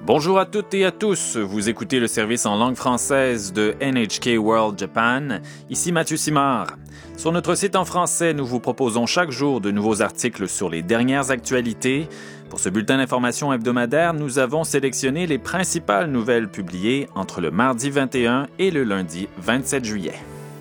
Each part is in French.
Bonjour à toutes et à tous, vous écoutez le service en langue française de NHK World Japan, ici Mathieu Simard. Sur notre site en français, nous vous proposons chaque jour de nouveaux articles sur les dernières actualités. Pour ce bulletin d'information hebdomadaire, nous avons sélectionné les principales nouvelles publiées entre le mardi 21 et le lundi 27 juillet.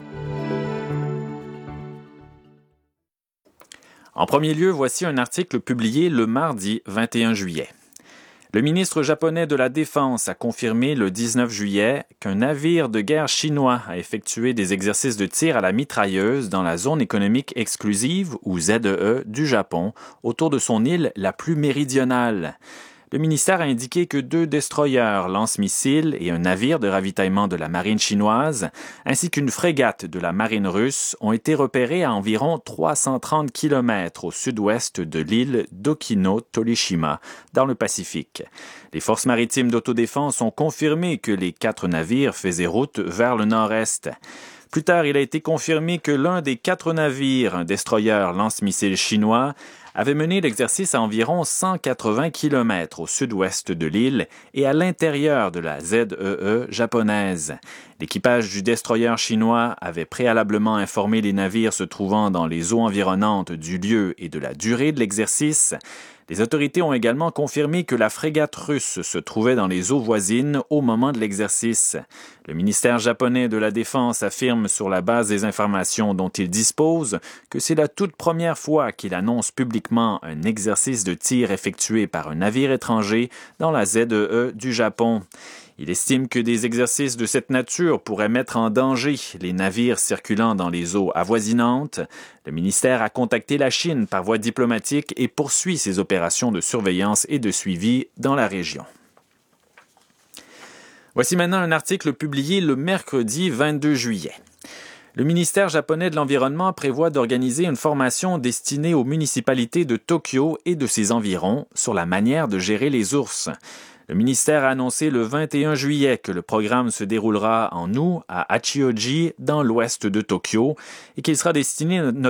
En premier lieu, voici un article publié le mardi 21 juillet. Le ministre japonais de la Défense a confirmé le 19 juillet qu'un navire de guerre chinois a effectué des exercices de tir à la mitrailleuse dans la zone économique exclusive, ou ZEE, du Japon, autour de son île la plus méridionale. Le ministère a indiqué que 2 destroyers lance-missiles et un navire de ravitaillement de la marine chinoise, ainsi qu'une frégate de la marine russe, ont été repérés à environ 330 km au sud-ouest de l'île d'Okino-Torishima, dans le Pacifique. Les forces maritimes d'autodéfense ont confirmé que les 4 navires faisaient route vers le nord-est. Plus tard, il a été confirmé que l'un des 4 navires, un destroyer lance-missiles chinois, avait mené l'exercice à environ 180 km au sud-ouest de l'île et à l'intérieur de la ZEE japonaise. L'équipage du destroyer chinois avait préalablement informé les navires se trouvant dans les eaux environnantes du lieu et de la durée de l'exercice. Les autorités ont également confirmé que la frégate russe se trouvait dans les eaux voisines au moment de l'exercice. Le ministère japonais de la Défense affirme sur la base des informations dont il dispose que c'est la toute première fois qu'il annonce publiquement un exercice de tir effectué par un navire étranger dans la ZEE du Japon. Il estime que des exercices de cette nature pourraient mettre en danger les navires circulant dans les eaux avoisinantes. Le ministère a contacté la Chine par voie diplomatique et poursuit ses opérations de surveillance et de suivi dans la région. Voici maintenant un article publié le mercredi 22 juillet. Le ministère japonais de l'Environnement prévoit d'organiser une formation destinée aux municipalités de Tokyo et de ses environs sur la manière de gérer les ours. Le ministère a annoncé le 21 juillet que le programme se déroulera en août à Hachioji, dans l'ouest de Tokyo, et qu'il sera destiné